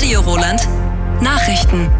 Radio Roland. Nachrichten.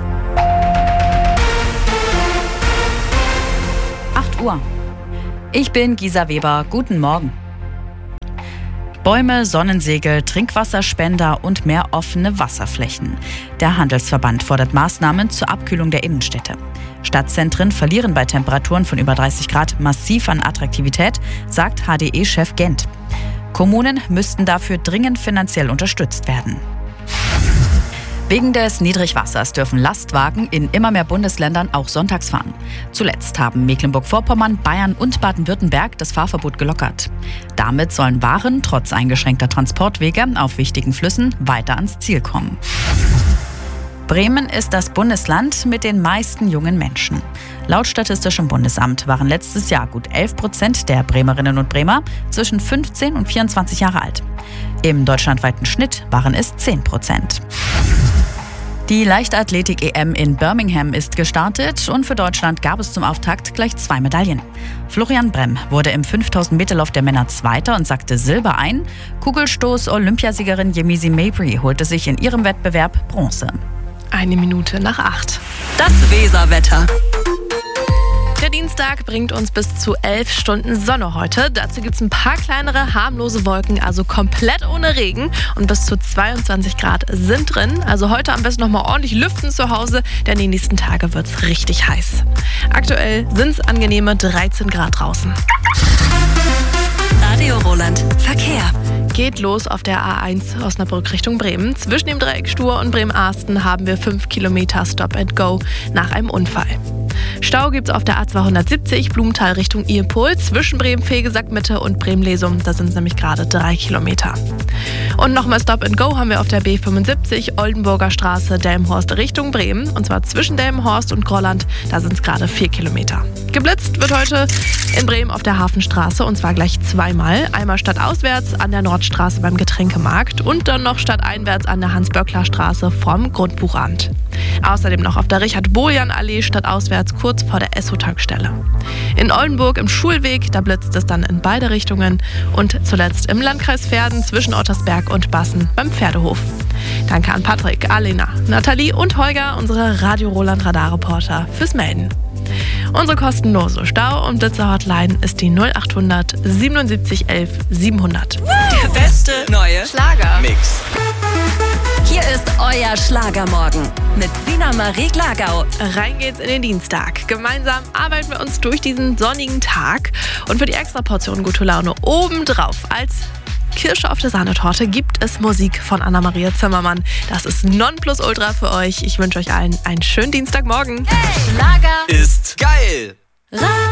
8 Uhr. Ich bin Gisa Weber. Guten Morgen. Bäume, Sonnensegel, Trinkwasserspender und mehr offene Wasserflächen. Der Handelsverband fordert Maßnahmen zur Abkühlung der Innenstädte. Stadtzentren verlieren bei Temperaturen von über 30 Grad massiv an Attraktivität, sagt HDE-Chef Gent. Kommunen müssten dafür dringend finanziell unterstützt werden. Wegen des Niedrigwassers dürfen Lastwagen in immer mehr Bundesländern auch sonntags fahren. Zuletzt haben Mecklenburg-Vorpommern, Bayern und Baden-Württemberg das Fahrverbot gelockert. Damit sollen Waren trotz eingeschränkter Transportwege auf wichtigen Flüssen weiter ans Ziel kommen. Bremen ist das Bundesland mit den meisten jungen Menschen. Laut Statistischem Bundesamt waren letztes Jahr gut 11% der Bremerinnen und Bremer zwischen 15 und 24 Jahre alt. Im deutschlandweiten Schnitt waren es 10%. Die Leichtathletik-EM in Birmingham ist gestartet und für Deutschland gab es zum Auftakt gleich 2 Medaillen. Florian Bremm wurde im 5000-Meter-Lauf der Männer Zweiter und sackte Silber ein. Kugelstoß-Olympiasiegerin Yemisi Mabry holte sich in ihrem Wettbewerb Bronze. 7:01. Das Weserwetter. Der Dienstag bringt uns bis zu 11 Stunden Sonne heute. Dazu gibt es ein paar kleinere, harmlose Wolken, also komplett ohne Regen. Und bis zu 22 Grad sind drin. Also heute am besten nochmal ordentlich lüften zu Hause, denn die nächsten Tage wird es richtig heiß. Aktuell sind es angenehme 13 Grad draußen. Radio Roland. Verkehr. Geht los auf der A1 Osnabrück Richtung Bremen. Zwischen dem Dreieck Stur und Bremen-Arsten haben wir 5 Kilometer Stop and Go nach einem Unfall. Stau gibt's auf der A270 Blumenthal Richtung Iepol zwischen Bremen-Vegesack-Mitte und Bremen-Lesum. Da sind es nämlich gerade 3 Kilometer. Und nochmal Stop and Go haben wir auf der B75 Oldenburger Straße Delmenhorst Richtung Bremen. Und zwar zwischen Delmenhorst und Grolland. Da sind es gerade 4 Kilometer. Geblitzt wird heute in Bremen auf der Hafenstraße und zwar gleich zweimal. Einmal stadtauswärts an der Nordstraße beim Getränkemarkt und dann noch stadteinwärts an der Hans-Böckler-Straße vom Grundbuchamt. Außerdem noch auf der Richard-Bojan-Allee stadtauswärts kurz vor der Esso-Tankstelle. In Oldenburg im Schulweg, da blitzt es dann in beide Richtungen und zuletzt im Landkreis Verden zwischen Ottersberg und Bassen beim Pferdehof. Danke an Patrick, Alena, Nathalie und Holger, unsere Radio Roland Radarreporter, fürs Melden. Unsere kostenlose Stau- und Blitzer-Hotline ist die 0800 77 11 700. Der beste neue Schlager-Mix. Hier ist euer Schlagermorgen mit Sina Marie Glagau. Rein geht's in den Dienstag. Gemeinsam arbeiten wir uns durch diesen sonnigen Tag. Und für die extra Portion gute Laune obendrauf als Kirsche auf der Sahnetorte gibt es Musik von Anna-Maria Zimmermann. Das ist Nonplusultra für euch. Ich wünsche euch allen einen schönen Dienstagmorgen. Hey, Schlager ist geil.